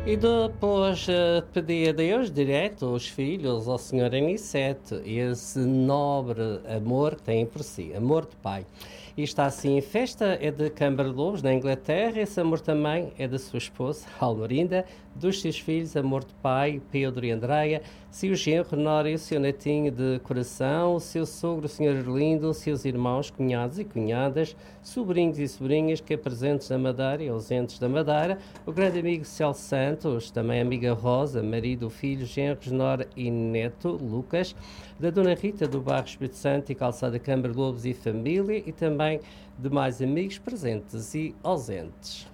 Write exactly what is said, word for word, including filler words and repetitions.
E depois eh, pedi a Deus direto, os filhos, ao Senhor Aniceto, esse nobre amor que têm por si, amor de pai. E está assim, a festa é de Câmara de Lobos, na Inglaterra, esse amor também é da sua esposa, Almorinda, dos seus filhos, amor de pai, Pedro e Andreia, seu genro, Nório, seu netinho de coração, o seu sogro, o senhor Erlindo, seus irmãos, cunhados e cunhadas, sobrinhos e sobrinhas que presentes da Madeira e ausentes da Madeira, o grande amigo Celso Santos, também a amiga Rosa, marido, filho, genros, nora e neto, Lucas, da Dona Rita do Bairro Espírito Santo e Calçada Câmara de Lobos e família, e também demais amigos presentes e ausentes.